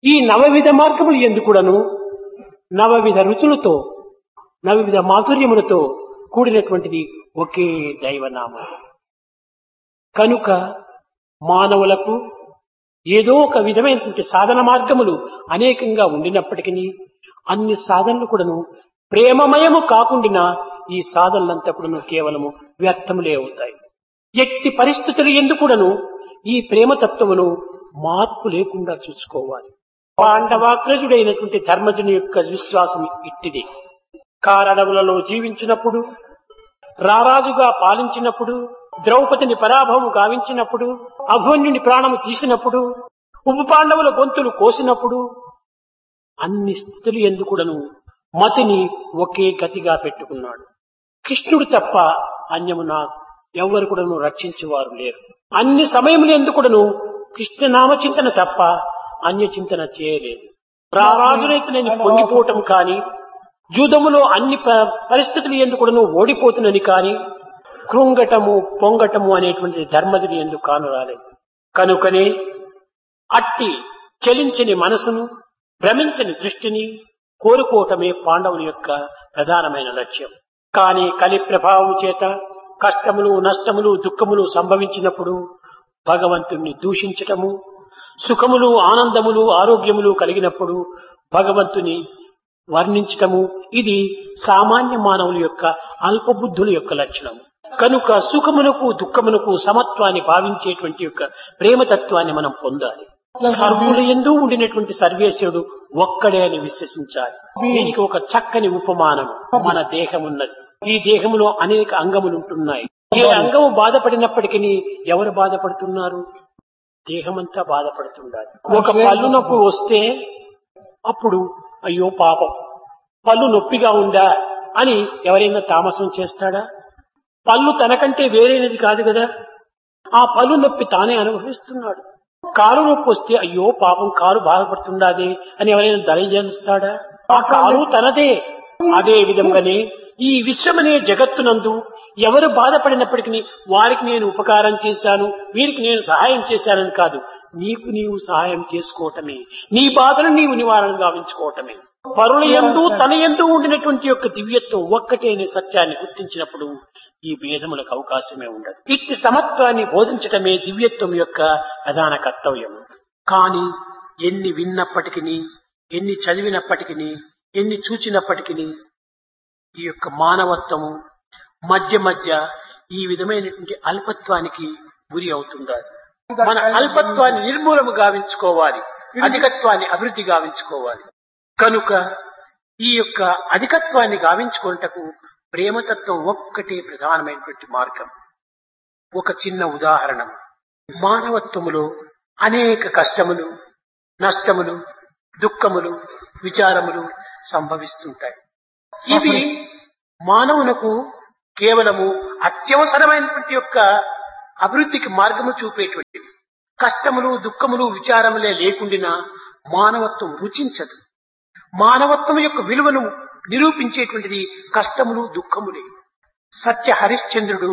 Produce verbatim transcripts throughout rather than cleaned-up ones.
ఈ నవవిధ మార్గములు ఎందుకుడను నవవిధ రుచులతో నవవిధ మాధుర్యములతో కూడినటువంటిది ఒకే దైవనామం. కనుక మానవులకు ఏదో ఒక విధమైనటువంటి సాధన మార్గములు అనేకంగా ఉండినప్పటికీ అన్ని సాధనలు కూడాను ప్రేమమయము కాకుండా ఈ సాధనలంతా కూడాను కేవలము వ్యర్థములే అవుతాయి. ఎట్టి పరిస్థితులు ఎందుకుడను ఈ ప్రేమతత్వమును మార్పు లేకుండా చూసుకోవాలి. పాండవాగ్రజుడైనటువంటి ధర్మజుని యొక్క విశ్వాసం ఇట్టిది. కారడవులలో జీవించినప్పుడు, రారాజుగా పాలించినప్పుడు, ద్రౌపదిని పరాభవము గావించినప్పుడు, అభిమన్యుని ప్రాణము తీసినప్పుడు, ఉప పాండవుల గొంతులు కోసినప్పుడు అన్ని స్థితులు ఎందుకుడను మతిని ఒకే గతిగా పెట్టుకున్నాడు. కృష్ణుడు తప్ప అన్యమున ఎవ్వరు కూడాను రక్షించేవారు లేరు. అన్ని సమయములు ఎందుకుడను కృష్ణనామ చింతన తప్ప అన్య చింతన చేయలేదు. రారాజునైతే నేను పొంగిపోవటం కాని, జూదములో అన్ని పరిస్థితులు ఎందుకుడను ఓడిపోతున్నని కాని, కృంగటము పొంగటము అనేటువంటి ధర్మజుని ఎందుకు కాను రాలేదు. కనుకనే అట్టి చలించని మనసును, భ్రమించని దృష్టిని కోరుకోవటమే పాండవుల యొక్క ప్రధానమైన లక్ష్యం. కానీ కలి ప్రభావం చేత కష్టములు, నష్టములు, దుఃఖములు సంభవించినప్పుడు భగవంతుణ్ణి దూషించటము, సుఖములు, ఆనందములు, ఆరోగ్యములు కలిగినప్పుడు భగవంతుని వర్ణించటము, ఇది సామాన్య మానవుల యొక్క అల్పబుద్ధుల యొక్క లక్షణం. కనుక సుఖమునకు దుఃఖమునకు సమత్వాన్ని భావించేటువంటి యొక్క ప్రేమతత్వాన్ని మనం పొందాలి. సర్వుల యందు ఉండినటువంటి సర్వేశ్వరుడు ఒక్కడే అని విశ్వసించాలి. దీనికి ఒక చక్కని ఉపమానం మన దేహం ఉన్నది. ఈ దేహములో అనేక అంగములు ఉంటున్నాయి. ఏ అంగము బాధపడినప్పటికీ ఎవరు బాధపడుతున్నారు? దేహమంతా బాధపడుతున్నారు. ఒక పళ్ళు నొప్పి వస్తే అప్పుడు అయ్యో పాపం పళ్ళు నొప్పిగా ఉందా అని ఎవరైనా తామసం చేస్తాడా? పళ్ళు తనకంటే వేరైనది కాదు కదా. ఆ పళ్ళు నొప్పి తానే అనుభవిస్తున్నాడు. కారు నొప్పి వస్తే అయ్యో పాపం కారు బాధపడుతుండాది అని ఎవరైనా దయచేస్తాడా? ఆ కారు తనదే. అదే విధంగానే ఈ విశ్వమనే జగత్తునందు ఎవరు బాధపడినప్పటికీ వారికి నేను ఉపకారం చేశాను, వీరికి నేను సహాయం చేశానని కాదు, నీకు నీవు సహాయం చేసుకోవటమే, నీ బాధను నీవు నివారణ గావించుకోవటమే. పరుల యందు తన యందు ఉండినటువంటి యొక్క దివ్యత్వం ఒక్కటే అనే సత్యాన్ని గుర్తించినప్పుడు ఈ భేదములకు అవకాశమే ఉండదు. ఇట్టి సమత్వాన్ని బోధించటమే దివ్యత్వం యొక్క ప్రధాన కర్తవ్యం. కానీ ఎన్ని విన్నప్పటికీ, ఎన్ని చదివినప్పటికీ, ఎన్ని చూచినప్పటికీ ఈ యొక్క మానవత్వము మధ్య మధ్య ఈ విధమైనటువంటి అల్పత్వానికి గురి అవుతుండాలి. మన అల్పత్వాన్ని నిర్మూలము గావించుకోవాలి, అధికత్వాన్ని అభివృద్ధి గావించుకోవాలి. కనుక ఈ యొక్క అధికత్వాన్ని గావించుకున్నటకు ప్రేమతత్వం ఒక్కటే ప్రధానమైనటువంటి మార్గం. ఒక చిన్న ఉదాహరణ, మానవత్వములో అనేక కష్టములు, నష్టములు, దుఃఖములు, విచారములు సంభవిస్తుంటాయి. ఇవి మానవునకు కేవలము అత్యవసరమైనటువంటి యొక్క అభివృద్ధికి మార్గము చూపేటువంటివి. కష్టములు, దుఃఖములు, విచారములే లేకుండినా మానవత్వం రుచించదు. మానవత్వం యొక్క విలువను నిరూపించేటువంటిది కష్టములు, దుఃఖములే. సత్య హరిశ్చంద్రుడు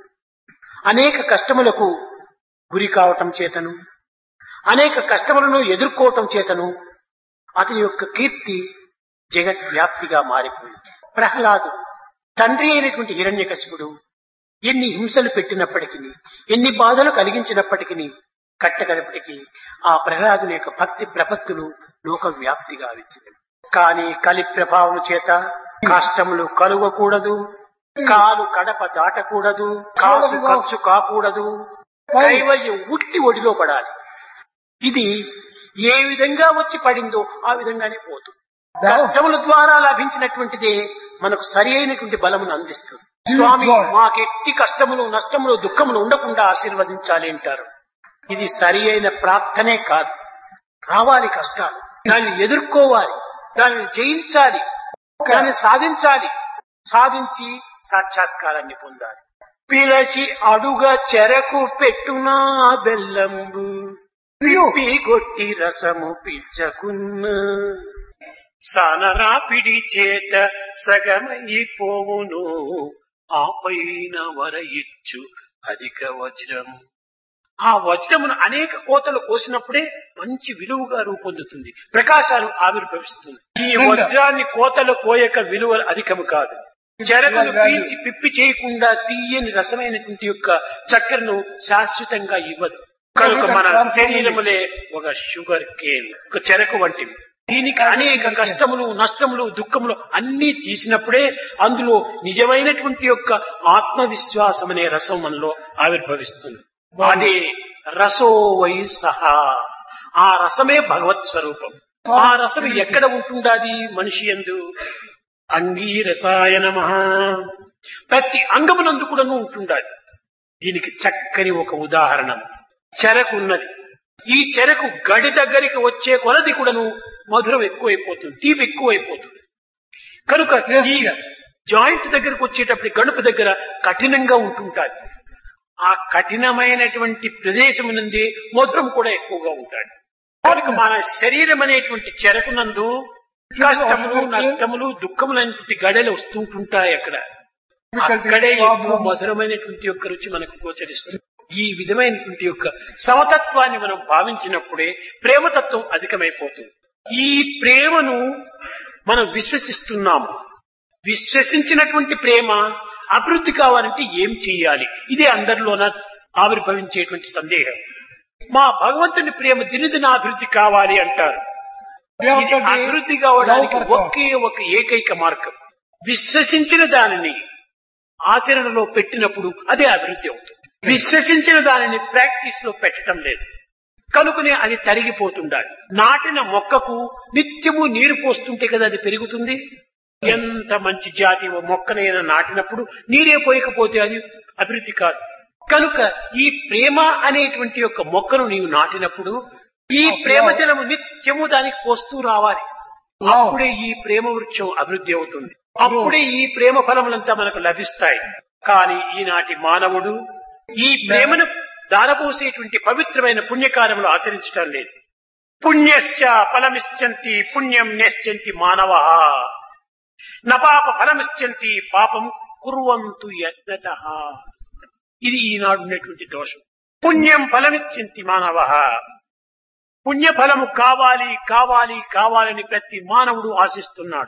అనేక కష్టములకు గురి కావటం చేతను, అనేక కష్టములను ఎదుర్కోవటం చేతను అతని యొక్క కీర్తి జగద్వ్యాప్తిగా మారిపోయింది. ప్రహ్లాదు తండ్రి అయినటువంటి హిరణ్యకశిపుడు ఎన్ని హింసలు పెట్టినప్పటికీ, ఎన్ని బాధలు కలిగించినప్పటికీ, కట్టగడపటికి ఆ ప్రహ్లాదుని యొక్క భక్తి ప్రపత్తులు లోకవ్యాప్తిగా వచ్చింది. కానీ కలి ప్రభావం చేత కష్టములు కలుగకూడదు, కాలు కడప దాటకూడదు, కాసు ఖర్చు కాకూడదు, కైవల్యం ఉట్టి ఒడిలో పడాలి. ఇది ఏ విధంగా వచ్చి పడిందో ఆ విధంగానే పోతుంది. కష్టముల ద్వారా లభించినటువంటిదే మనకు సరి అయినటువంటి బలమును అందిస్తుంది. స్వామి మాకెట్టి కష్టములు, నష్టములు, దుఃఖములు ఉండకుండా ఆశీర్వదించాలి అంటారు. ఇది సరి అయిన ప్రార్థనే కాదు. రావాలి కష్టాలు, దాన్ని ఎదుర్కోవాలి, దానిని జయించాలి, దాన్ని సాధించాలి, సాధించి సాక్షాత్కారాన్ని పొందాలి. పిలచి అడుగ చెరకు పెట్టునా బెల్లంబు, పిప్పి గొట్టి రసము పిల్చకున్న, సనరాపిడి చేత సగమైపోవును, ఆపైన వర ఇచ్చు అధిక వజ్రం. ఆ వజ్రమును అనేక కోతలు కోసినప్పుడే మంచి విలువగా రూపొందుతుంది, ప్రకాశాలు ఆవిర్భవిస్తుంది. ఈ వజ్రాన్ని కోతలు కోయక విలువ అధికము కాదు. చెరకును పీల్చి పిప్పి చేయకుండా తీయని రసమైనటువంటి యొక్క చక్కెరను శాశ్వతంగా ఇవ్వదు. కనుక మన శరీరములే ఒక షుగర్ కేన్, ఒక చెరకు వంటివి. దీనికి అనేక కష్టములు, నష్టములు, దుఃఖములు అన్ని తీసినప్పుడే అందులో నిజమైనటువంటి యొక్క ఆత్మవిశ్వాసం అనే రసం మనలో ఆవిర్భవిస్తుంది. అదే రసో వై సహా, ఆ రసమే భగవత్ స్వరూపం. ఆ రసం ఎక్కడ ఉంటుండాది మనిషి యందు? అంగీరసాయ నమః, ప్రతి అంగమునందు కూడాను ఉంటుండాలి. దీనికి చక్కని ఒక ఉదాహరణ చెరకు ఉన్నది. ఈ చెరకు గడి దగ్గరికి వచ్చే కొలది కూడాను మధురం ఎక్కువైపోతుంది, తీపి ఎక్కువైపోతుంది. కనుక ఈ జాయింట్ దగ్గరకు వచ్చేటప్పుడు గణుపు దగ్గర కఠినంగా ఉంటుంటాది. ఆ కఠినమైనటువంటి ప్రదేశం నుండి మధురం కూడా ఎక్కువగా ఉంటాడు. కనుక మన శరీరం అనేటువంటి చెరకునందు కష్టములు, నష్టములు, దుఃఖములు అనేటువంటి గడలు వస్తుంటుంటాయి. అక్కడ అక్కడే ఎక్కువ మధురమైనటువంటి యొక్క రుచి మనకు గోచరిస్తుంది. ఈ విధమైనటువంటి యొక్క సమతత్వాన్ని మనం భావించినప్పుడే ప్రేమతత్వం అధికమైపోతుంది. ఈ ప్రేమను మనం విశ్వసిస్తున్నాము. విశ్వసించినటువంటి ప్రేమ అభివృద్ధి కావాలంటే ఏం చెయ్యాలి? ఇదే అందరిలోన ఆవిర్భవించేటువంటి సందేహం. మా భగవంతుని ప్రేమ దినదిన అభివృద్ధి కావాలి అంటారు. ఇది అభివృద్ధి కావడానికి ఒకే ఒక ఏకైక మార్గం, విశ్వసించిన దానిని ఆచరణలో పెట్టినప్పుడు అదే అభివృద్ధి అవుతుంది. విశ్వసించిన దానిని ప్రాక్టీస్ లో పెట్టడం లేదు కనుకనే అది తరిగిపోతుండాలి. నాటిన మొక్కకు నిత్యము నీరు పోస్తుంటే కదా అది పెరుగుతుంది. ఎంత మంచి జాతి మొక్కనైనా నాటినప్పుడు నీరే పోయకపోతే అది అభివృద్ధి కాదు. కనుక ఈ ప్రేమ అనేటువంటి యొక్క మొక్కను నీవు నాటినప్పుడు ఈ ప్రేమ జలము నిత్యము దానికి పోస్తూ రావాలి. అప్పుడే ఈ ప్రేమ వృక్షం అభివృద్ధి అవుతుంది. అప్పుడే ఈ ప్రేమ ఫలములంతా మనకు లభిస్తాయి. కానీ ఈనాటి మానవుడు ఈ ప్రేమను దారపోసేటువంటి పవిత్రమైన పుణ్యకార్యములు ఆచరించడం లేదు. పుణ్యశ్చ ఫలమిశ్చంతి పుణ్యం నేశ్చంతి మానవః నపాప ఫలమిశ్చంతి పాపం కుర్వంతు యత్నతః. ఇది ఈనాడు ఉన్నటువంటి దోషం. పుణ్యం ఫలమిశ్చంతి మానవః, పుణ్యఫలము కావాలి కావాలి కావాలని ప్రతి మానవుడు ఆశిస్తున్నాడు.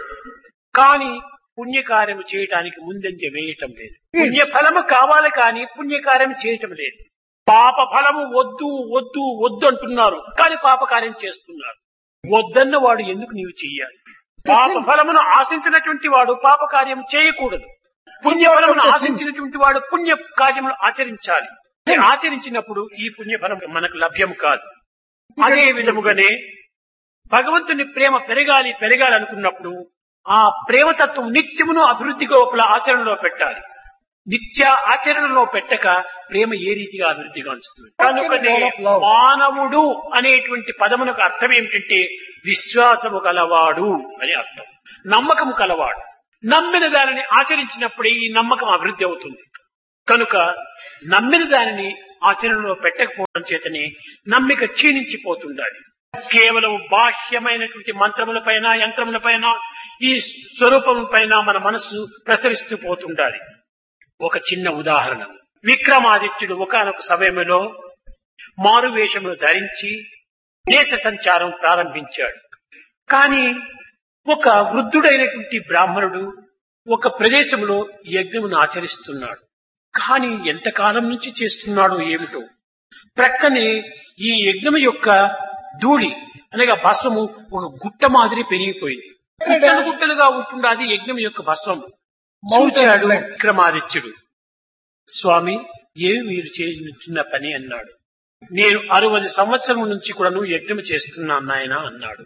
కానీ పుణ్యకార్యము చేయటానికి ముందంజ వేయటం లేదు. పుణ్యఫలము కావాలి కానీ పుణ్యకార్యం చేయటం లేదు. పాప ఫలము వద్దు వద్దు వద్దు అంటున్నారు, కానీ పాపకార్యం చేస్తున్నారు. వద్దన్న వాడు ఎందుకు నీవు చెయ్యాలి? పాప ఫలమును ఆశించినటువంటి వాడు పాప కార్యం చేయకూడదు. పుణ్యఫలమును ఆశించినటువంటి వాడు పుణ్య కార్యములు ఆచరించాలి. ఆచరించినప్పుడు ఈ పుణ్యఫలం మనకు లభ్యం కాదు. అదే విధముగానే భగవంతుని ప్రేమ పెరగాలి పెరగాలి అనుకున్నప్పుడు ఆ ప్రేమతత్వం నిత్యమును అభివృద్ధి లోపల ఆచరణలో పెట్టాలి. నిత్య ఆచరణలో పెట్టక ప్రేమ ఏ రీతిగా అభివృద్ధి కాంచుతుంది? కనుకనే మానవుడు అనేటువంటి పదమునకు అర్థం ఏమిటంటే విశ్వాసము కలవాడు అని అర్థం, నమ్మకము కలవాడు. నమ్మిన దానిని ఆచరించినప్పుడే ఈ నమ్మకం అభివృద్ధి అవుతుంది. కనుక నమ్మిన దానిని ఆచరణలో పెట్టకపోవడం చేతనే నమ్మిక క్షీణించిపోతుండాలి. కేవలం బాహ్యమైనటువంటి మంత్రముల పైన యంత్రముల పైన ఈ స్వరూపం పైన మన మనస్సు ప్రసరిస్తూ పోతుండాలి. ఒక చిన్న ఉదాహరణ, విక్రమాదిత్యుడు ఒకానొక సమయంలో మారువేషమును ధరించి దేశ సంచారం ప్రారంభించాడు. కానీ ఒక వృద్ధుడైనటువంటి బ్రాహ్మణుడు ఒక ప్రదేశంలో యజ్ఞమును ఆచరిస్తున్నాడు. కానీ ఎంతకాలం నుంచి చేస్తున్నాడో ఏమిటో, ప్రక్కనే ఈ యజ్ఞము యొక్క ధూళి అనగా భస్మము ఒక గుట్ట మాదిరి పెరిగిపోయింది. గుట్టలు గుట్టలుగా ఉంటుండాది యజ్ఞం యొక్క భస్మము. చూచాడు విక్రమాదిత్యుడు. స్వామి, ఏమి మీరు చేస్తున్న పని అన్నాడు. నేను అరవది సంవత్సరం నుంచి కూడాను యజ్ఞం చేస్తున్నాను నాయన అన్నాడు.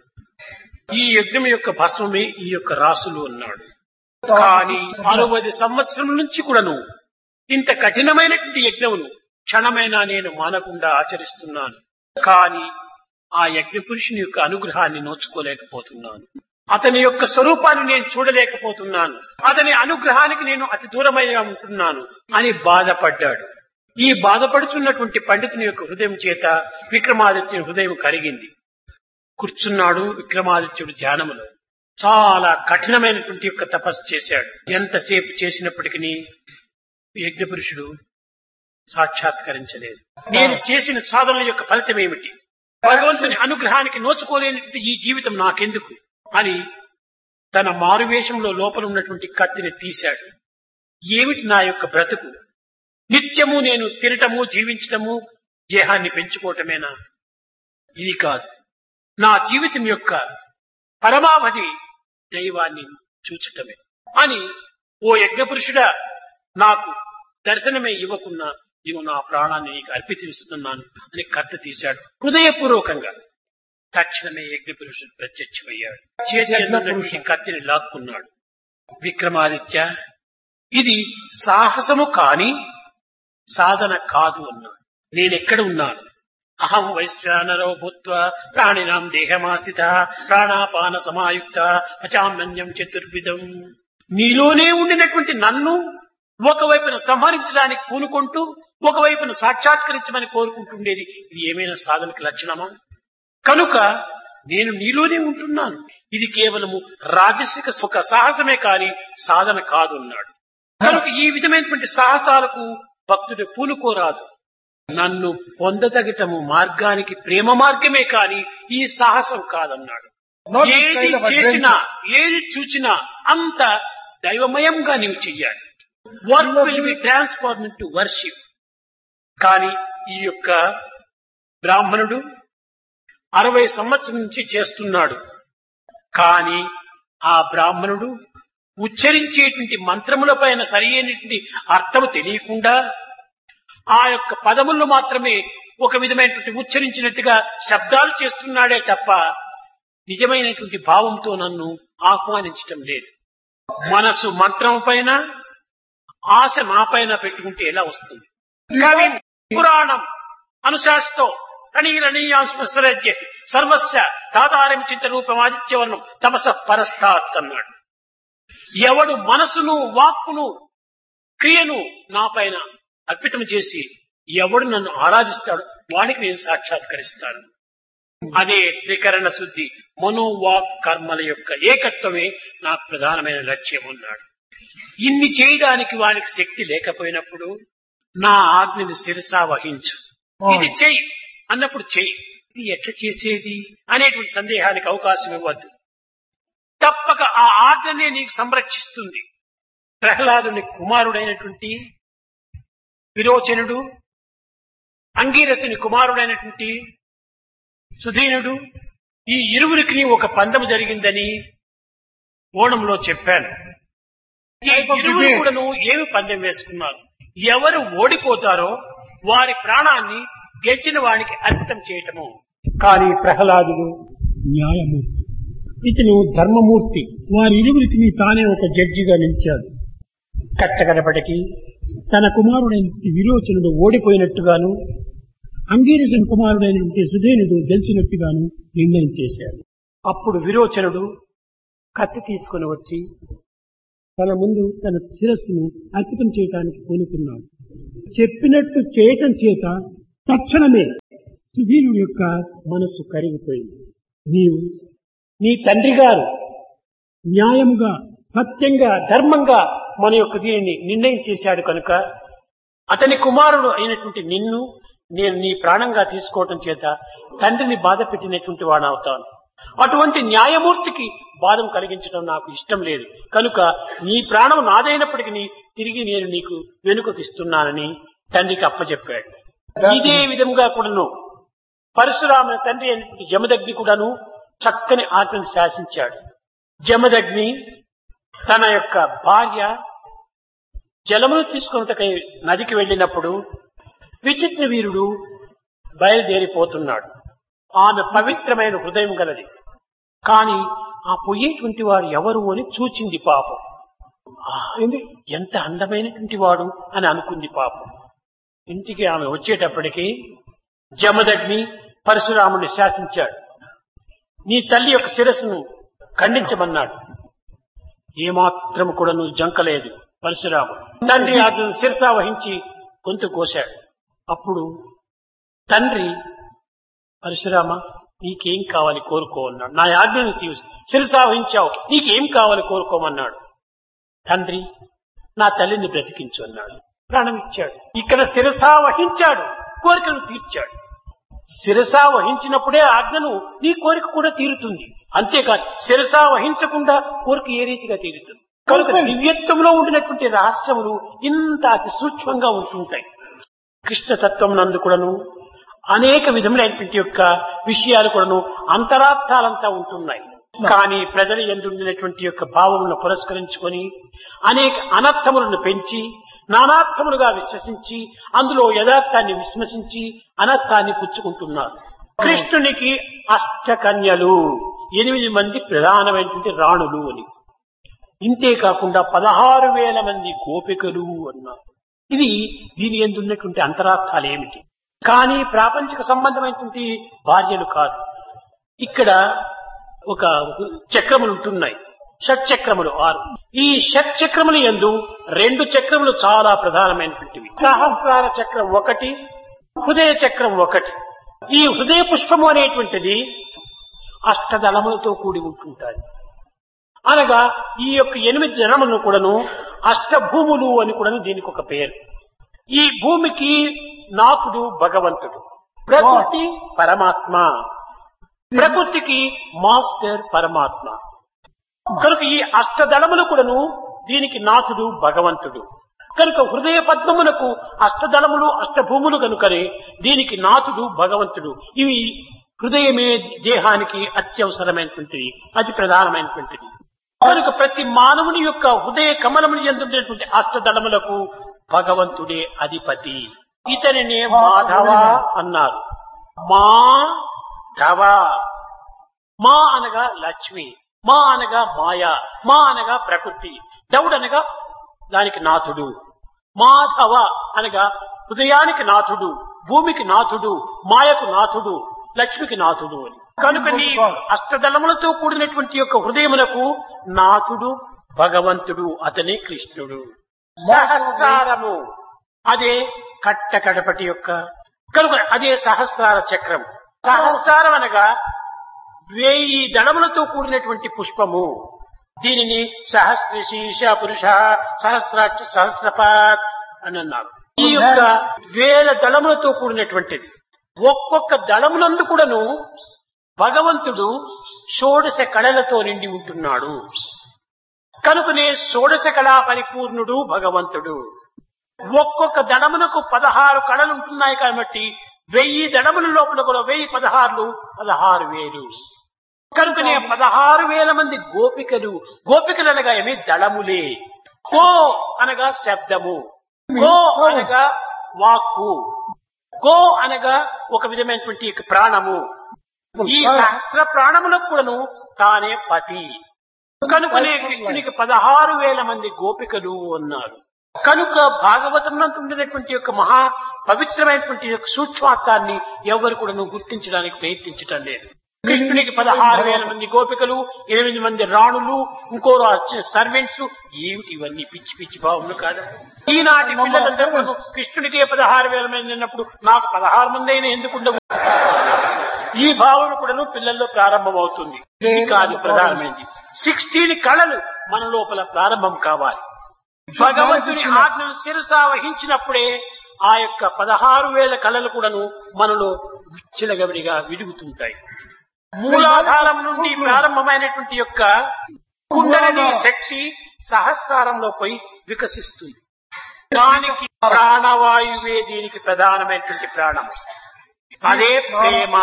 ఈ యజ్ఞం యొక్క భస్మమే ఈ యొక్క రాసులు అన్నాడు. కానీ అరవది సంవత్సరం నుంచి కూడాను ఇంత కఠినమైనటువంటి యజ్ఞమును క్షణమైనా నేను మానకుండా ఆచరిస్తున్నాను. కానీ ఆ యజ్ఞ పురుషుని యొక్క అనుగ్రహాన్ని నోచుకోలేకపోతున్నాను. అతని యొక్క స్వరూపాన్ని నేను చూడలేకపోతున్నాను. అతని అనుగ్రహానికి నేను అతి దూరమైన ఉంటున్నాను అని బాధపడ్డాడు. ఈ బాధపడుతున్నటువంటి పండితుని యొక్క హృదయం చేత విక్రమాదిత్యుని హృదయం కరిగింది. కూర్చున్నాడు విక్రమాదిత్యుడు ధ్యానములో. చాలా కఠినమైనటువంటి యొక్క తపస్సు చేశాడు. ఎంతసేపు చేసినప్పటికీ యజ్ఞపురుషుడు సాక్షాత్కరించలేదు. నేను చేసిన సాధనల యొక్క ఫలితం ఏమిటి? భగవంతుని అనుగ్రహానికి నోచుకోలేనటువంటి ఈ జీవితం నాకెందుకు అని తన మారువేషంలో లోపల ఉన్నటువంటి కత్తిని తీశాడు. ఏమిటి నా యొక్క బ్రతుకు? నిత్యము నేను తినటము, జీవించటము, దేహాన్ని పెంచుకోవటమేనా? ఇది కాదు. నా జీవితం యొక్క పరమావధి దైవాన్ని చూచటమే అని, ఓ యజ్ఞపురుషుడా, నాకు దర్శనమే ఇవ్వకున్నా నీవు నా ప్రాణాన్ని నీకు అర్పిస్తున్నాను అని కత్తి తీశాడు హృదయపూర్వకంగా. తక్షణమే యజ్ఞపురుషుడు ప్రత్యక్షమయ్యాడు. చేతి కత్తిని లాక్కున్నాడు. విక్రమాదిత్య, ఇది సాహసము కాని సాధన కాదు అన్నాడు. నేనెక్కడ ఉన్నాను? అహం వైశ్వానరో భూత్వా ప్రాణినాం దేహమాసిత ప్రాణాపాన సమాయుక్త పచామ్యం చతుర్విధం. నీలోనే ఉండినటువంటి నన్ను ఒకవైపున సంహరించడానికి పూనుకుంటూ ఒకవైపున సాక్షాత్కరించమని కోరుకుంటుండేది ఇది ఏమైనా సాధనకు లక్షణమా? కనుక నేను నీలోనే ఉంటున్నాను. ఇది కేవలము రాజసిక సుఖ సాహసమే కాని సాధన కాదు అన్నాడు. కనుక ఈ విధమైనటువంటి సాహసాలకు భక్తుడు పూనుకోరాదు. నన్ను పొందదగటము మార్గానికి ప్రేమ మార్గమే కాని ఈ సాహసం కాదన్నాడు. ఏది చేసినా ఏది చూచినా అంత దైవమయంగా నీవు చెయ్యాలి. Work will be transform into worship. కానీ ఈ యొక్క బ్రాహ్మణుడు అరవై సంవత్సరం నుంచి చేస్తున్నాడు. కానీ ఆ బ్రాహ్మణుడు ఉచ్చరించేటువంటి మంత్రముల పైన సరి అయినటువంటి అర్థము తెలియకుండా ఆ యొక్క పదములను మాత్రమే ఒక విధమైనటువంటి ఉచ్చరించినట్టుగా శబ్దాలు చేస్తున్నాడే తప్ప నిజమైనటువంటి భావంతో నన్ను ఆహ్వానించటం లేదు. మనసు మంత్రం పైన, ఆశ నా పైన పెట్టుకుంటే ఎలా వస్తుంది? కవి పురాణం అనుశాస్తో రణీరణీయాంశస్వరజ్య సర్వస్య తాతారం చింత రూపం ఆదిత్యవర్ణం తమస పరస్తాత్ అన్నాడు. ఎవడు మనసును, వాక్కును, క్రియను నా పైన అర్పితం చేసి ఎవడు నన్ను ఆరాధిస్తాడు వాడికి నేను సాక్షాత్కరిస్తాను. అదే త్రికరణ శుద్ధి, మనోవాక్ కర్మల యొక్క ఏకత్వమే నాకు ప్రధానమైన లక్ష్యం అన్నాడు. ఇన్ని చేయడానికి వానికి శక్తి లేకపోయినప్పుడు నా ఆజ్ఞని శిరసా వహించు, ఇది చెయ్యి అన్నప్పుడు చెయ్యి. ఇది ఎట్లా చేసేది అనేటువంటి సందేహానికి అవకాశం ఇవ్వద్దు. తప్పక ఆ ఆజ్ఞనే నీకు సంరక్షిస్తుంది. ప్రహ్లాదుని కుమారుడైనటువంటి విరోచనుడు, అంగీరసుని కుమారుడైనటువంటి సుధీనుడు, ఈ ఇరువురికి ఒక పందెము జరిగిందని ఓణంలో చెప్పాను. ఈ ఇరువురు కూడాను ఏమి పందెం వేసుకున్నారు? ఎవరు ఓడిపోతారో వారి ప్రాణాన్ని గెలిచిన వాడికి అర్పితం చేయటము. కానీ ప్రహ్లాదుడు న్యాయమూర్తి, ఇతను ధర్మమూర్తి. వారి ఇరువురికి తానే ఒక జడ్జిగా నిలిచాడు. కట్టకడపటికి తన కుమారుడైన విరోచనుడు ఓడిపోయినట్టుగాను, అంగీరసుని కుమారుడైనటువంటి సుధేనుడు గెలిచినట్టుగాను నిర్ణయం చేశాడు. అప్పుడు విరోచనుడు కత్తి తీసుకుని వచ్చి తన ముందు తన శిరస్సును అర్పితం చేయటానికి పూనుకున్నాడు. చెప్పినట్టు చేయటం చేత తక్షణమే సుధీనుడి యొక్క మనస్సు కరిగిపోయింది. నీవు నీ తండ్రి గారు న్యాయముగా, సత్యంగా, ధర్మంగా మన యొక్క దీనిని నిర్ణయం చేశాడు కనుక అతని కుమారుడు అయినటువంటి నిన్ను నేను నీ ప్రాణంగా తీసుకోవటం చేత తండ్రిని బాధ పెట్టినటువంటి వాడు అవుతాను. అటువంటి న్యాయమూర్తికి బాధం కలిగించడం నాకు ఇష్టం లేదు. కనుక నీ ప్రాణం నాదైనప్పటికీ తిరిగి నేను నీకు వెనుకకిస్తున్నానని తండ్రికి అప్పచెప్పాడు. ఇదే విధంగా కూడాను పరశురాముని తండ్రి అయినటువంటి జమదగ్ని కూడాను చక్కని ఆజ్ఞను శాసించాడు. జమదగ్ని తన యొక్క భార్య జలమును తీసుకున్నటకై నదికి వెళ్ళినప్పుడు విచిత్ర వీరుడు బయలుదేరిపోతున్నాడు. ఆమె పవిత్రమైన హృదయం గలది. కాని ఆ పోయేటువంటి వాడు ఎవరు అని చూచింది పాపం. ఎంత అందమైనటువంటి వాడు అని అనుకుంది పాపం. ఇంటికి ఆమె వచ్చేటప్పటికి జమదగ్ని పరశురాముని శాసించాడు. నీ తల్లి యొక్క శిరస్సును ఖండించమన్నాడు. ఏమాత్రము కూడా నువ్వు జంకలేదు పరశురాముడు. తండ్రి అతను శిరసా వహించి గొంతు కోశాడు. అప్పుడు తండ్రి పరశురామ నీకేం కావాలి కోరుకో అన్నాడు. నా ఆజ్ఞను శిరసా వహించావు, నీకేం కావాలి కోరుకోమన్నాడు. తండ్రి నా తల్లిని బ్రతికించు అన్నాడు. ప్రాణం ఇచ్చాడు. ఇక్కడ శిరస వహించాడు, కోరికను తీర్చాడు. శిరస వహించినప్పుడే ఆజ్ఞను నీ కోరిక కూడా తీరుతుంది. అంతేకాదు శిరస వహించకుండా కోరిక ఏ రీతిగా తీరుతుంది. కనుక దివ్యత్వంలో ఉండినటువంటి రహస్యములు ఇంత అతి సూక్ష్మంగా ఉంటుంటాయి. కృష్ణతత్వం నందు కూడాను అనేక విధములైనటువంటి యొక్క విషయాలు కూడాను అంతరార్థాలంతా ఉంటున్నాయి. కానీ ప్రజల యందు ఉండినటువంటి యొక్క భావములను పురస్కరించుకొని అనేక అనర్థములను పెంచి నానార్థములుగా విశ్వసించి అందులో యథార్థాన్ని విశ్వసించి అనర్థాన్ని పుచ్చుకుంటున్నారు. కృష్ణునికి అష్టకన్యలు, ఎనిమిది మంది ప్రధానమైనటువంటి రాణులు అని, ఇంతే కాకుండా పదహారు వేల మంది గోపికలు అన్నారు. ఇది దీని యందు ఉన్నటువంటి అంతరార్థాలు ఏమిటి? కానీ ప్రాపంచిక సంబంధమైనటువంటి భార్యలు కాదు. ఇక్కడ ఒక చక్రములు ఉంటున్నాయి, షట్చక్రములు ఆరు. ఈ షట్చక్రముల యందు రెండు చక్రములు చాలా ప్రధానమైనటువంటివి. సహస్రార చక్రం ఒకటి, హృదయ చక్రం ఒకటి. ఈ హృదయ పుష్పము అనేటువంటిది అష్టదళములతో కూడి ఉంటుంటాయి. అనగా ఈ యొక్క ఎనిమిది దళములను కూడాను అష్టభూములు అని కూడా దీనికి ఒక పేరు. ఈ భూమికి నాథుడు భగవంతుడు, ప్రకృతి పరమాత్మ, ప్రకృతికి మాస్టర్ పరమాత్మ. కనుక ఈ అష్టదళములు కూడాను దీనికి నాథుడు భగవంతుడు. కనుక హృదయ పద్మమునకు అష్టదళములు అష్టభూములు కనుకనే దీనికి నాథుడు భగవంతుడు. ఇవి హృదయమే దేహానికి అత్యవసరమైనటువంటిది, అతి ప్రధానమైనటువంటిది. కనుక ప్రతి మానవుని యొక్క హృదయ కమలములు ఎందుండేటువంటి అష్టదళములకు భగవంతుడే అధిపతి. ఇతనినే మాధవ అన్నారు. మా ధవ, మా అనగా లక్ష్మి, మా అనగా మాయ, మా అనగా ప్రకృతి, దవుడనగా దానికి నాథుడు. మాధవ అనగా హృదయానికి నాథుడు, భూమికి నాథుడు, మాయకు నాథుడు, లక్ష్మికి నాథుడు అని. కనుక నీ అష్టదళములతో కూడినటువంటి యొక్క హృదయములకు నాథుడు భగవంతుడు, అతనే కృష్ణుడు. సహస్రారము అదే కట్ట కడపటి యొక్క, కనుక అదే సహస్రార చక్రం. సహస్రారం అనగా వేయి దళములతో కూడినటువంటి పుష్పము. దీనిని సహస్రశీర్ష పురుష సహస్రాక్ష సహస్రపాత్ అని అన్నారు. ఈ యొక్క వేల దళములతో కూడినటువంటిది. ఒక్కొక్క దళమునందు కూడాను భగవంతుడు షోడశ కళలతో నిండి ఉంటున్నాడు. కనుకనే షోడశ కళా పరిపూర్ణుడు భగవంతుడు. ఒక్కొక్క దళమునకు పదహారు కళలు ఉంటున్నాయి కాబట్టి వెయ్యి దళముల లోపల కూడా వెయ్యి పదహారులు పదహారు వేలు. కనుకనే పదహారు వేల మంది గోపికలు. గోపికలు అనగా ఏమి? దళములే. గో అనగా శబ్దము, గో అనగా వాక్కు, గో అనగా ఒక విధమైనటువంటి ప్రాణము. ఈ సహస్ర ప్రాణములకు కూడాను తానే పతి. కనుకనే కృష్ణునికి పదహారు వేల మంది గోపికలు అన్నారు. కనుక భాగవతంలో ఉండేటువంటి యొక్క మహా పవిత్రమైనటువంటి యొక్క సూక్ష్మార్థాన్ని ఎవరు కూడా గుర్తించడానికి ప్రయత్నించటం లేదు. కృష్ణునికి పదహారు వేల మంది గోపికలు, ఎనిమిది మంది రాణులు, ఇంకో సర్వెంట్స్, ఏమిటి ఇవన్నీ పిచ్చి పిచ్చి భావములు కాదా? ఈనాటి పిల్లలందరూ కృష్ణుడికే పదహారు వేల మంది అన్నప్పుడు నాకు పదహారు మంది అయినా ఎందుకుండవు? ఈ భావన కూడా పిల్లల్లో ప్రారంభమవుతుంది. ఇది కాదు ప్రధానమైనది. సిక్స్టీన్ కళలు మన లోపల ప్రారంభం కావాలి. భగవంతుని ఆజ్ఞను శిరస వహించినప్పుడే ఆ యొక్క పదహారు వేల కళలు కూడాను మనలో విచ్చలగవిడిగా విడుగుతుంటాయి. మూలాధారం నుండి ప్రారంభమైనటువంటి యొక్క కుండలిని శక్తి సహస్రారంలో పోయి వికసిస్తుంది. దానికి ప్రాణవాయువే దీనికి ప్రధానమైనటువంటి ప్రాణం. అదే ప్రేమ.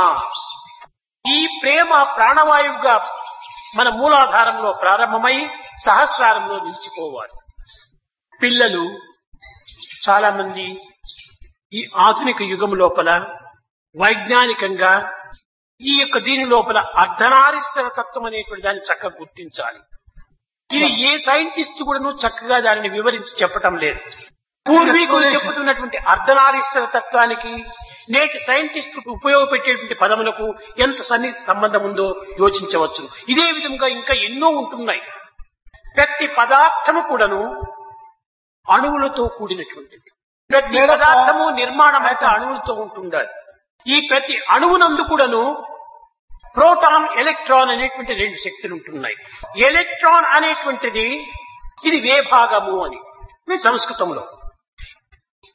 ఈ ప్రేమ ప్రాణవాయువుగా మన మూలాధారంలో ప్రారంభమై సహస్రారంలో నిలిచిపోవాలి. పిల్లలు చాలా మంది ఈ ఆధునిక యుగం లోపల వైజ్ఞానికంగా ఈ యొక్క దీని లోపల అర్ధనారీశ్వర తత్వం అనేటువంటి దాన్ని చక్కగా గుర్తించాలి. ఇది ఏ సైంటిస్ట్ కూడా చక్కగా దానిని వివరించి చెప్పటం లేదు. పూర్వీకులు చెబుతున్నటువంటి అర్ధనారీశ్వర తత్వానికి నేటి సైంటిస్ట్ ఉపయోగపెట్టేటువంటి పదములకు ఎంత సన్నిహిత సంబంధం ఉందో యోచించవచ్చు. ఇదే విధంగా ఇంకా ఎన్నో ఉంటున్నాయి. ప్రతి పదార్థము కూడాను అణువులతో కూడినటువంటిది. ప్రతి పదార్థము నిర్మాణం అయితే అణువులతో ఉంటుండాలి. ఈ ప్రతి అణువునందు కూడాను ప్రోటాన్, ఎలక్ట్రాన్ అనేటువంటి రెండు శక్తులు ఉంటున్నాయి. ఎలక్ట్రాన్ అనేటువంటిది ఇది వేభాగము అని సంస్కృతంలో,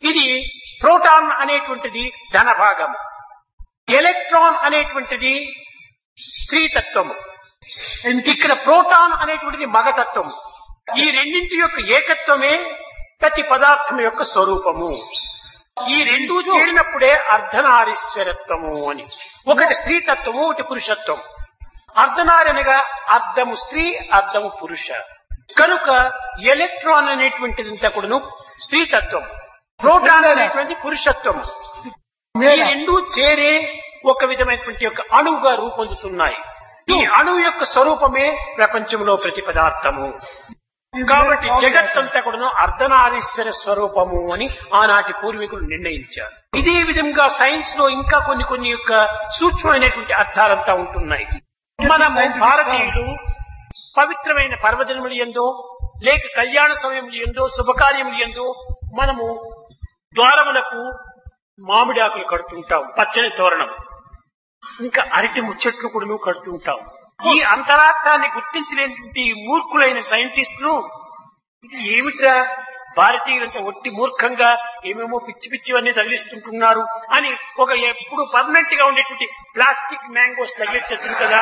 ఇది ప్రోటాన్ అనేటువంటిది ధన భాగము, ఎలక్ట్రాన్ అనేటువంటిది స్త్రీతత్వము, ఇక్కడ ప్రోటాన్ అనేటువంటిది మగతత్వము. ఈ రెండింటి యొక్క ఏకత్వమే ప్రతి పదార్థం యొక్క స్వరూపము. ఈ రెండూ చేరినప్పుడే అర్ధనారీశ్వరత్వము అని. ఒకటి స్త్రీతత్వము, ఒకటి పురుషత్వం. అర్ధనారనగా అర్ధము స్త్రీ, అర్ధము పురుష. కనుక ఎలక్ట్రాన్ అనేటువంటిదంతా కూడాను స్త్రీతత్వం, ప్రోటాన్ అనేటువంటి పురుషత్వము. ఈ రెండూ చేరే ఒక విధమైనటువంటి యొక్క అణువుగా రూపొందుతున్నాయి. ఈ అణువు యొక్క స్వరూపమే ప్రపంచంలో ప్రతి పదార్థము. కాబట్టి జగత్తంతా కూడాను అర్ధనారీశ్వర స్వరూపము అని ఆనాటి పూర్వీకులు నిర్ణయించారు. ఇదే విధంగా సైన్స్ లో ఇంకా కొన్ని కొన్ని యొక్క సూక్ష్మమైనటువంటి అర్థాలంతా ఉంటున్నాయి. మనము భారతీయులు పవిత్రమైన పర్వదినములు ఎందో లేక కళ్యాణ సమయములు ఎందో శుభకార్యములు ఎందో మనము ద్వారములకు మామిడి ఆకులు కడుతుంటాం, పచ్చని తోరణం, ఇంకా అరటి ముచ్చట్లు కూడా కడుతుంటాం. ఈ అంతరార్థాన్ని గుర్తించలేని మూర్ఖులైన సైంటిస్టులు ఇది ఏమిట్రా భారతీయులంతా ఒట్టి మూర్ఖంగా ఏమేమో పిచ్చి పిచ్చివన్నీ తగిలిస్తుంటున్నారు అని ఒక ఎప్పుడు పర్మనెంట్ గా ఉండేటువంటి ప్లాస్టిక్ మ్యాంగోస్ తగిలించచ్చు కదా.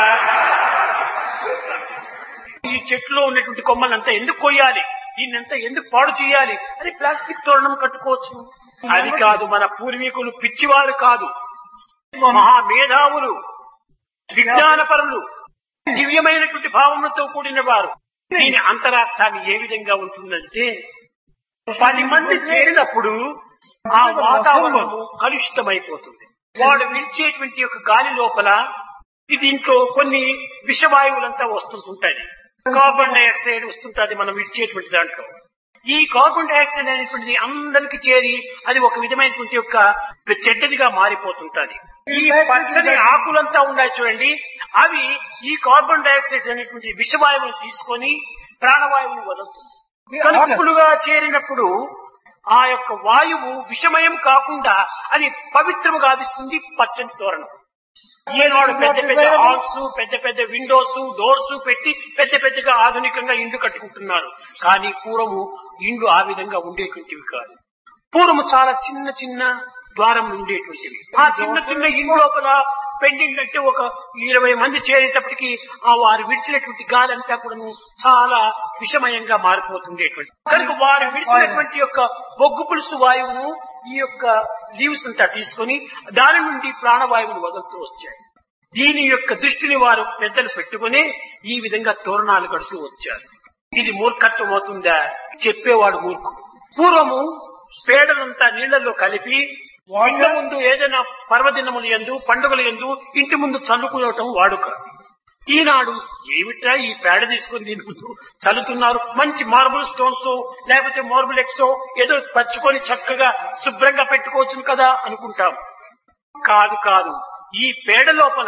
ఈ చెట్టులో ఉన్నటువంటి కొమ్మలంతా ఎందుకు కొయ్యాలి, దీన్నంతా ఎందుకు పాడు చేయాలి అని ప్లాస్టిక్ తోరణం కట్టుకోవచ్చు. అది కాదు, మన పూర్వీకులు పిచ్చివారు కాదు, మహామేధావులు, విజ్ఞానపరులు, దివ్యమైనటువంటి భావములతో కూడిన వారు. దీని అంతరార్థాన్ని ఏ విధంగా ఉంటుందంటే పది మంది చేరినప్పుడు ఆ వాతావరణము కలుషితమైపోతుంది. వాడు విడిచేటువంటి యొక్క గాలి లోపల దీంట్లో కొన్ని విషవాయువులంతా వస్తుంటుంటాయి. కార్బన్ డైఆక్సైడ్ వస్తుంటుంది మనం విడిచేటువంటి దాంట్లో. ఈ కార్బన్ డైఆక్సైడ్ అనేటువంటిది అందరికి చేరి అది ఒక విధమైనటువంటి యొక్క చెడ్డదిగా మారిపోతుంటది. ఈ పచ్చని ఆకులంతా ఉన్నాయి చూడండి, అవి ఈ కార్బన్ డైఆక్సైడ్ అనేటువంటి విషవాయువును తీసుకొని ప్రాణవాయువును వదులుతుంది. కలుపులుగా చేరినప్పుడు ఆ యొక్క వాయువు విషమయం కాకుండా అది పవిత్రము గావిస్తుంది పచ్చని తోరణం. ఈనాడు పెద్ద పెద్ద హాల్స్, పెద్ద పెద్ద విండోస్, డోర్స్ పెట్టి పెద్ద పెద్దగా ఆధునికంగా ఇండ్లు కట్టుకుంటున్నారు. కానీ పూర్వము ఇండ్లు ఆ విధంగా ఉండేటువంటివి కాదు. పూర్వము చాలా చిన్న చిన్న ద్వారం ఉండేటువంటివి. ఆ చిన్న చిన్న ఇండ్ల లోపల పెండింగ్ ఒక ఇరవై మంది చేరేటప్పటికి ఆ వారు విడిచినటువంటి గాలి అంతా కూడా చాలా విషమయంగా మారిపోతుండేటువంటి. కనుక వారు విడిచినటువంటి యొక్క బొగ్గు పులుసు వాయువును ఈ యొక్క లీవ్స్ అంతా తీసుకొని దాని నుండి ప్రాణవాయువును వదులుతూ వచ్చాయి. దీని యొక్క దృష్టిని వారు పెద్దలు పెట్టుకుని ఈ విధంగా తోరణాలు కడుతూ వచ్చారు. ఇది మూర్ఖత్వం అవుతుందా? చెప్పేవాడు మూర్ఖుడు. పూర్వము పేడలంతా నీళ్లలో కలిపి ఇంటి ముందు ఏదైనా పర్వదినములు ఎందు పండుగలు ఎందు ఇంటి ముందు చల్లుకోవటం వాడుక. ఈనాడు ఏమిట్రా ఈ పేడ తీసుకుని దీని ముందు చల్లుతున్నారు, మంచి మార్బుల్ స్టోన్స్ లేకపోతే మార్బుల్ ఎక్సో ఏదో పచ్చుకొని చక్కగా శుభ్రంగా పెట్టుకోవచ్చు కదా అనుకుంటాం. కాదు కాదు, ఈ పేడ లోపల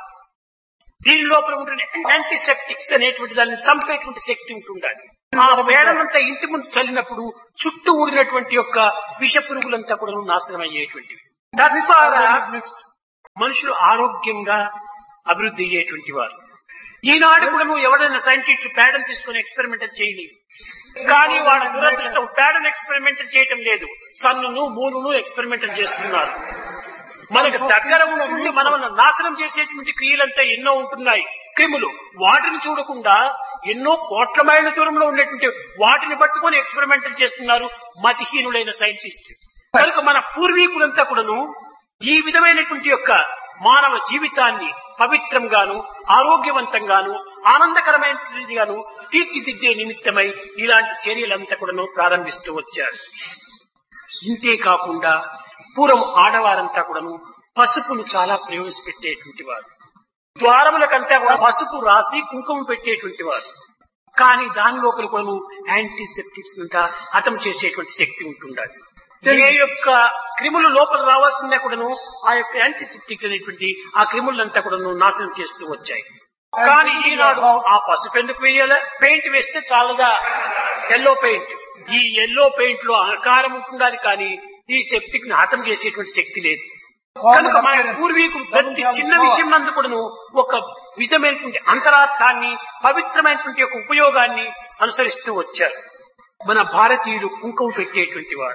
దీని లోపల ఉంటున్న యాంటీసెప్టిక్స్ అనేటువంటి దాన్ని చంపేటువంటి శక్తి ఉంటుండాలి. ఆ పేడనంతా ఇంటి ముందు చల్లినప్పుడు చుట్టూ ఊడినటువంటి యొక్క విష పురుగులంతా కూడా నాశనం అయ్యేటువంటివి. తద్వారా మనుషులు ఆరోగ్యంగా అభివృద్ధి అయ్యేటువంటి వారు. ఈనాడు కూడా నువ్వు ఎవరైనా సైంటిస్ట్ పేడను తీసుకుని ఎక్స్పెరిమెంటల్ చేయని, కానీ వాళ్ళ దురదృష్టం పేడను ఎక్స్పెరిమెంటల్ చేయటం లేదు, సన్నును మూనును ఎక్స్పెరిమెంటల్ చేస్తున్నారు. మనకు దగ్గర ఉంటుండి మనల్ని నాశనం చేసేటువంటి క్రియలంతా ఎన్నో ఉంటున్నాయి, క్రిములు. వాటిని చూడకుండా ఎన్నో కోట్ల మైళ్ళ దూరంలో ఉండేటువంటి వాటిని పట్టుకొని ఎక్స్పెరిమెంటల్ చేస్తున్నారు మతిహీనులైన సైంటిస్ట్. కనుక మన పూర్వీకులంతా కూడాను ఈ విధమైనటువంటి యొక్క మానవ జీవితాన్ని పవిత్రంగాను ఆరోగ్యవంతంగాను ఆనందకరమైనదిగాను తీర్చిదిద్దే నిమిత్తమై ఇలాంటి చర్యలంతా కూడాను ప్రారంభిస్తూ వచ్చారు. ఇంతే కాకుండా పూర్వం ఆడవారంతా కూడాను పసుపును చాలా ప్రవేశపెట్టేటువంటి వారు. ద్వారములకంతా కూడా పసుపు రాసి కుంకుమ పెట్టేటువంటి వారు. కానీ దాని లోపల కూడా యాంటీసెప్టిక్స్ అంతా హతం చేసేటువంటి శక్తి ఉంటుండాలి. ఏ యొక్క క్రిములు లోపల రావాల్సిందే కూడాను ఆ యొక్క యాంటీసెప్టిక్ అనేటువంటి ఆ క్రిములంతా కూడాను నాశనం చేస్తూ వచ్చాయి. కానీ ఈనాడు ఆ పసుపు ఎందుకు వేయాలి? పెయింట్ వేస్తే చాలదా? Yellow paint. ఈ ఎల్లో పెయింట్ లో ఆకారం ఉంటుండాలి, కానీ ఈ సెప్టిక్ ని హతం చేసేటువంటి శక్తి లేదు. కనుక మన పూర్వీకులు ప్రతి చిన్న విషయం నందు కూడాను ఒక విధమైనటువంటి అంతరార్థాన్ని పవిత్రమైనటువంటి యొక్క ఉపయోగాన్ని అనుసరిస్తూ వచ్చారు. మన భారతీయులు కుంకుమ పెట్టేటువంటి వాడు.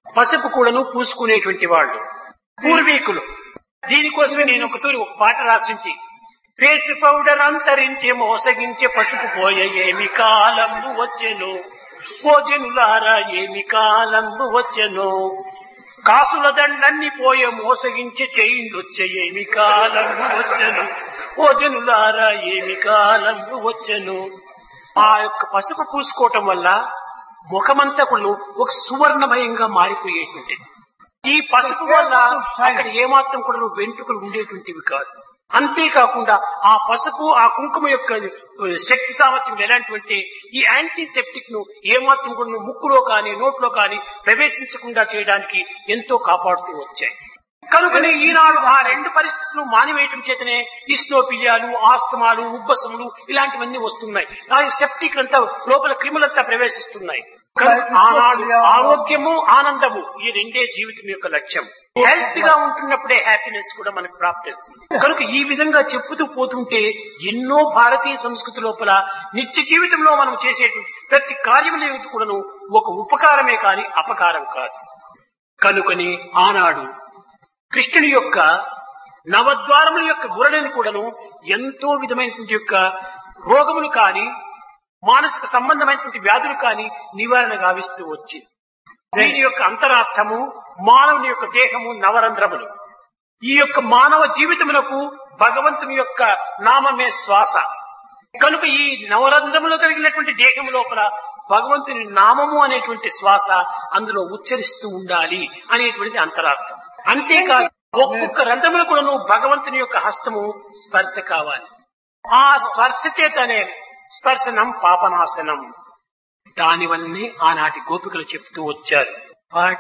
పసుపు కూడాను పూసుకునేటువంటి వాళ్ళు పూర్వీకులు. దీనికోసమే నేను ఒక తూరి ఒక పాట రాసింటి. ఫేస్ పౌడర్ అంతరించే మోసగించే పసుపు పోయే ఏమి కాలంబు వచ్చెను, భోజనులారా ఏమి కాలంబు వచ్చెను, కాసుల దండన్ని పోయే మోసగించే చేయిండొచ్చే ఏమి కాలంబు వచ్చెను, భోజనులారా ఏమి కాలంబు వచ్చెను. ఆ యొక్క పసుపు పూసుకోవటం వల్ల ముఖమంతా కూడా ఒక సువర్ణమయంగా మారిపోయేటువంటిది. ఈ పసుపు వల్ల అక్కడ ఏమాత్రం కూడా వెంట్రుకలు ఉండేటువంటివి కాదు. అంతేకాకుండా ఆ పసుపు ఆ కుంకుమ యొక్క శక్తి సామర్థ్యం ఎలాంటివంటే ఈ యాంటీసెప్టిక్ ను ఏమాత్రం కూడా ముక్కులో కానీ నోట్లో కానీ ప్రవేశించకుండా చేయడానికి ఎంతో కాపాడుతూ వచ్చాయి. కనుకనే ఈనాడు ఆ రెండు పరిస్థితులు మానివేయటం చేతనే ఇస్నోపిలియాలు, ఆస్తమాలు, ఉబ్బసములు ఇలాంటివన్నీ వస్తున్నాయి. ఆ సెప్టిక్ అంతా లోపల క్రిములంతా ప్రవేశిస్తున్నాయి. ఆనాడు ఆరోగ్యము ఆనందము ఈ రెండే జీవితం యొక్క లక్ష్యం. హెల్త్ గా ఉంటున్నప్పుడే హ్యాపీనెస్ కూడా మనకు ప్రాప్తిస్తుంది. కనుక ఈ విధంగా చెప్పుతూ పోతుంటే ఎన్నో భారతీయ సంస్కృతి లోపల నిత్య జీవితంలో మనం చేసేటువంటి ప్రతి కార్యముల కూడాను ఒక ఉపకారమే కాని అపకారం కాదు. కనుకని ఆనాడు కృష్ణుని యొక్క నవద్వారముల యొక్క గురడని కూడాను ఎంతో విధమైనటువంటి యొక్క రోగములు కాని మానసిక సంబంధమైనటువంటి వ్యాధులు కాని నివారణ గావిస్తూ వచ్చింది. దీని యొక్క అంతరార్థము మానవుని యొక్క దేహము నవరంధ్రములు. ఈ యొక్క మానవ జీవితములకు భగవంతుని యొక్క నామమే శ్వాస. కనుక ఈ నవరంధ్రములు కలిగినటువంటి దేహం లోపల భగవంతుని నామము అనేటువంటి శ్వాస అందులో ఉచ్చరిస్తూ ఉండాలి అనేటువంటిది అంతరార్థం. అంతేకాదు ఒక్కొక్క రంధ్రములు కూడాను భగవంతుని యొక్క హస్తము స్పర్శ కావాలి. ఆ స్పర్శ చేతనే స్పర్శనం పాపనాశనం. దానివల్లనే ఆనాటి గోపికలు చెప్తూ వచ్చారు.